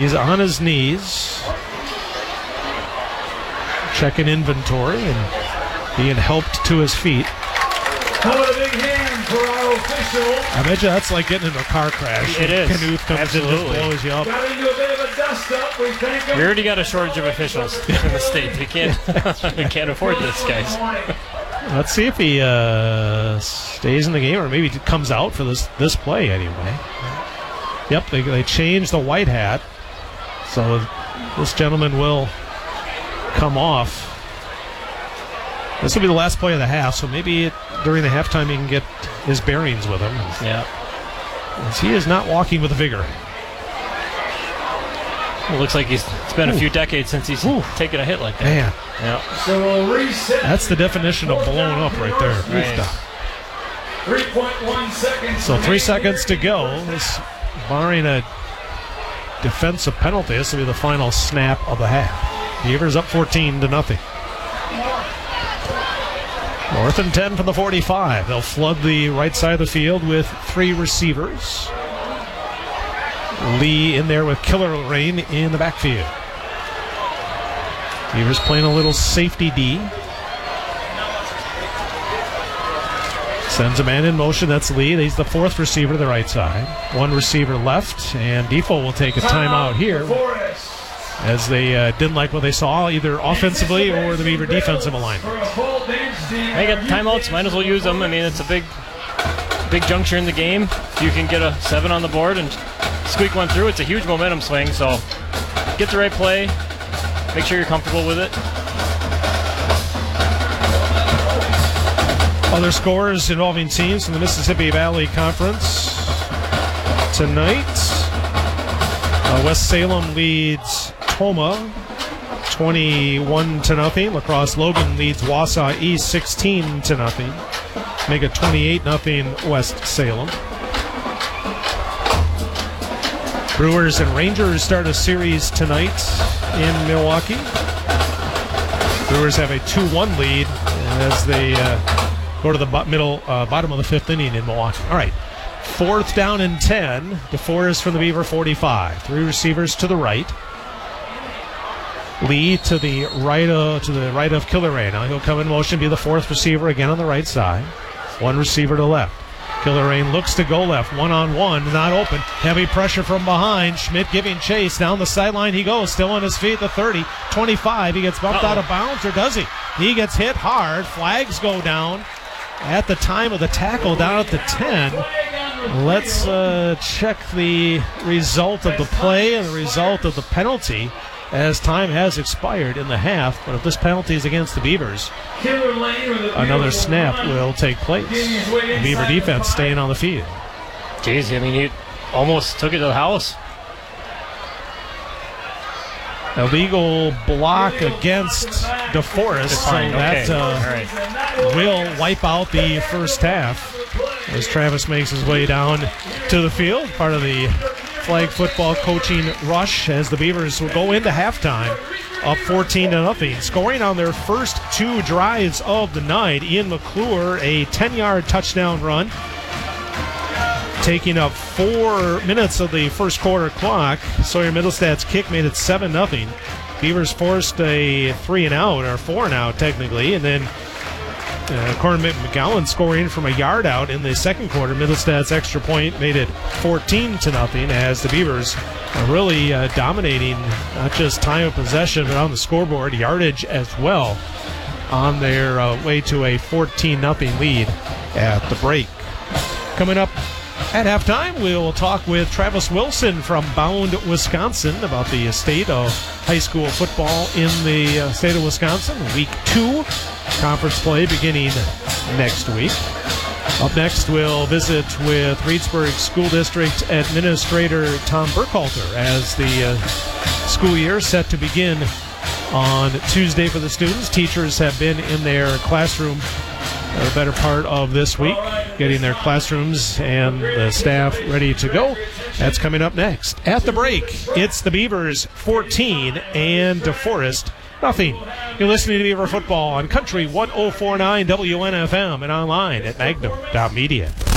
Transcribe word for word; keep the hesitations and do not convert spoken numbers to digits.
He's on his knees, checking inventory and being helped to his feet. How about a big hand for our official? I bet you that's like getting into a car crash. It is. Knuth comes Absolutely. in and just blows you up. Got into a bit of a dust up. We thank him. We already got a shortage of officials in the state. We can't, we can't afford this, guys. Let's see if he uh, stays in the game or maybe comes out for this this play anyway. Yep, they, they changed the white hat. So this gentleman will come off. This will be the last play of the half, so maybe it, during the halftime he can get his bearings with him. Yeah. As he is not walking with vigor. It looks like he's, it's been Ooh. a few decades since he's Ooh. taken a hit like that. Man, Yeah. So we'll reset. that's the definition of blown up right there. Right. three point one seconds. So three seconds to go. This, barring a defensive penalty, this will be the final snap of the half. Beavers up fourteen to nothing. Fourth and ten from the forty-five. They'll flood the right side of the field with three receivers. Lee in there with Killer Rain in the backfield. Beavers playing a little safety D. Sends a man in motion. That's Lee. He's the fourth receiver to the right side. One receiver left, and Defoe will take a timeout here as they uh, didn't like what they saw, either offensively or the Beaver defensive alignment. They got timeouts. Might as well use them. I mean, it's a big, big juncture in the game. If you can get a seven on the board and squeak one through, it's a huge momentum swing. So get the right play. Make sure you're comfortable with it. Other scores involving teams from the Mississippi Valley Conference tonight. Uh, West Salem leads Toma twenty-one to nothing. La Crosse Logan leads Wausau East sixteen to nothing. Make it twenty-eight nothing West Salem. Brewers and Rangers start a series tonight in Milwaukee. Brewers have a two one lead as they uh, go to the bo- middle, uh, bottom of the fifth inning in Milwaukee. All right, fourth down and ten. DeForest from the Beaver forty-five. Three receivers to the right. Lee to the right of, to the right of Killer Rain. Now he'll come in motion, be the fourth receiver again on the right side. One receiver to left. Killer Rain looks to go left, one-on-one, not open. Heavy pressure from behind. Schmidt giving chase. Down the sideline he goes, still on his feet, the thirty, twenty-five. He gets bumped Uh-oh. out of bounds, or does he? He gets hit hard. Flags go down at the time of the tackle down at the ten. Let's uh, check the result of the play and the result of the penalty, as time has expired in the half. But if this penalty is against the Beavers, another snap will take place. The Beaver defense staying on the field. Jeez, I mean, he almost took it to the house. Illegal block against DeForest, so Fine, okay. that uh, All right. will wipe out the first half as Travis makes his way down to the field. Part of the flag football coaching rush as the Beavers will go into halftime up fourteen to nothing. Scoring on their first two drives of the night, Ian McClure, a ten-yard touchdown run, taking up four minutes of the first quarter clock. Sawyer Middlestad's kick made it seven nothing. Beavers forced a three and out, or four and out technically, and then uh, Corin McGowan scoring from a yard out in the second quarter. Middlestad's extra point made it fourteen to nothing as the Beavers are really uh, dominating not just time of possession but on the scoreboard, yardage as well, on their uh, way to a fourteen nothing lead at the break. Coming up at halftime, we'll talk with Travis Wilson from Bound, Wisconsin, about the state of high school football in the uh, state of Wisconsin. Week two, conference play beginning next week. Up next, we'll visit with Reedsburg School District Administrator Tom Burkhalter as the uh, school year set to begin on Tuesday for the students. Teachers have been in their classroom the better part of this week, getting their classrooms and the staff ready to go. That's coming up next. At the break, it's the Beavers fourteen and DeForest nothing. You're listening to Beaver Football on Country one oh four point nine W N F M and online at magnum dot media.